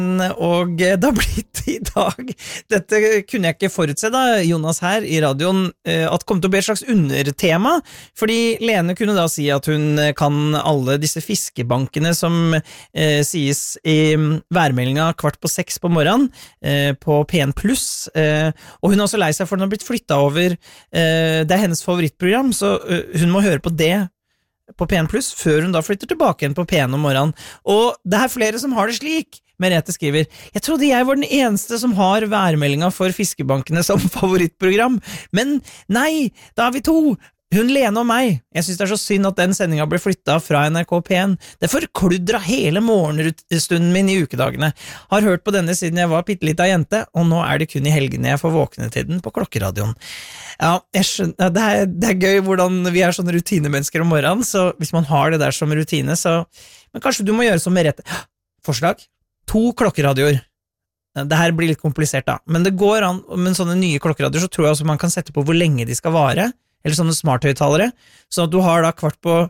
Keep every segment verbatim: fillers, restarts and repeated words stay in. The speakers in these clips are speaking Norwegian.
Og det har blitt i dag, dette kunne jeg ikke forutse da, Jonas her i radioen, at det kom til å bli et slags undertema, fordi Lene kunne da si at hun kan alle disse fiskebankene som eh, sies i værmeldinga kvart på seks på morgenen eh, på P en pluss, eh, og hun er også lei seg for den har blitt flyttet over, eh, det er hennes favorittprogram, så eh, hun må høre på det på P en pluss, før hun da flytter tilbake igjen på P en om morgenen. Og det er flere som har det slik. Merete skriver, jeg trodde jeg var den eneste som har værmeldinga for fiskebankene som favorittprogram, men nei, da er vi to. Hun Lene og meg. Jeg synes det er så synd at den sendinga ble flyttet fra N R K P en. Det forkludret hele morgenstunden min i ukedagene. Har hørt på denne siden jeg var pittelita jente, og nå er det kun i helgene jeg får våkne til den på klokkeradioen. Ja, jeg skjønner, det er, det er gøy hvordan vi er sånne rutinemennesker om morgenen, så hvis man har det der som rutine, så men kanskje du må gjøre som Merete. Forslag? To klokkeradioer. Det her blir litt komplisert da, men det går an, med sånne nye klokkeradioer så tror jeg også man kan sette på hvor lenge de skal vare, eller sånne smarthøyttalere, så at du har da kvart på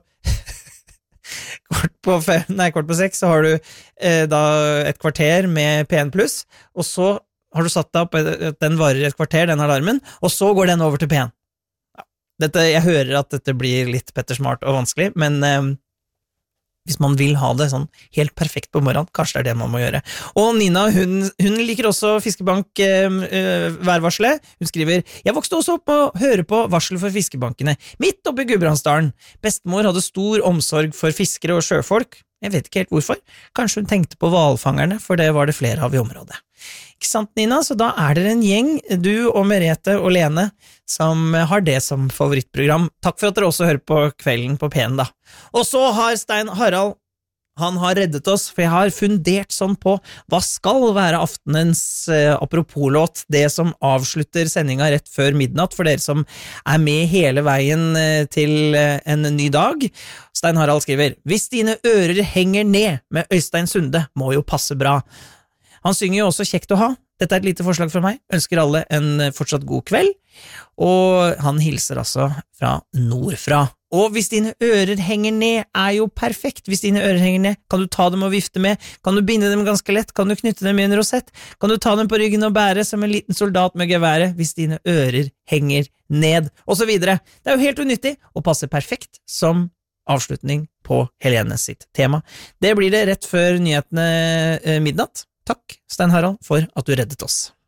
kvart på fem, nei, kvart på seks, så har du eh, da et kvarter med P en pluss, og så har du satt deg opp at den varer et kvarter, den alarmen, og så går den over til P en. Ja, dette, jeg hører at dette blir litt Petter Smart og vanskelig, men eh, hvis man vil ha det sånn helt perfekt på morgenen, kanskje det er det man må gjøre. Og Nina, hun, hun liker også fiskebank eh, eh, værvarselet. Hun skriver, jeg vokste også opp og høre på varsel for fiskebankene, midt oppe i Gudbrandsdalen. Bestemor hadde stor omsorg for fiskere og sjøfolk. Jeg vet ikke helt hvorfor. Kanskje hun tenkte på hvalfangerne, for det var det flere av i området. Ikke sant, Nina? Så da er det en gjeng, du og Merete og Lene, som har det som favorittprogram. Takk for at dere også hører på Kvelden på P en da. Og så har Stein Harald, han har reddet oss, for jeg har fundert sånn på hva skal være aftenens eh, apropos-låt, det som avslutter sendinga rett før midnatt, for dere som er med hele veien eh, til eh, en ny dag. Stein Harald skriver, hvis dine ører henger ned med Øystein Sunde, må jo passe bra. Han synger jo også kjekt å ha. Dette er et lite forslag fra meg. Ønsker alle en fortsatt god kveld. Og han hilser altså fra nordfra. Og hvis dine ører henger ned, er jo perfekt. Hvis dine ører henger ned, kan du ta dem og vifte med. Kan du binde dem ganske lett? Kan du knytte dem i en rosett? Kan du ta dem på ryggen og bære som en liten soldat med geværet? Hvis dine ører henger ned, og så videre. Det er jo helt unyttig, og passer perfekt som avslutning på Helene sitt tema. Det blir det rett før nyhetene eh, midnatt. Takk, Stein Harald, for at du reddet oss.